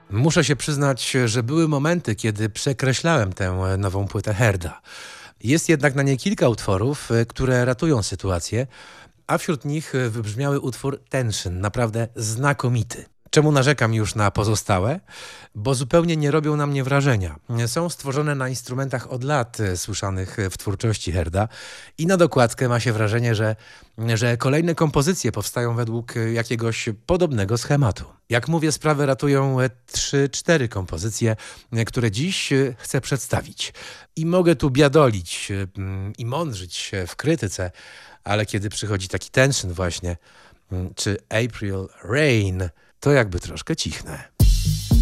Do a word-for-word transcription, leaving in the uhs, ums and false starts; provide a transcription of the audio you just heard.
Muszę się przyznać, że były momenty, kiedy przekreślałem tę nową płytę Herda. Jest jednak na niej kilka utworów, e, które ratują sytuację, a wśród nich e, wybrzmiały utwór Tension, naprawdę znakomity. Czemu narzekam już na pozostałe? Bo zupełnie nie robią na mnie wrażenia. Są stworzone na instrumentach od lat e, słyszanych w twórczości Herda i na dokładkę ma się wrażenie, że, że kolejne kompozycje powstają według e, jakiegoś podobnego schematu. Jak mówię, sprawę ratują e, trzy, cztery kompozycje, e, które dziś e, chcę przedstawić. I mogę tu biadolić e, mm, i mądrzyć się w krytyce, ale kiedy przychodzi taki Tension właśnie, mm, czy April Rain, to jakby troszkę cichnę.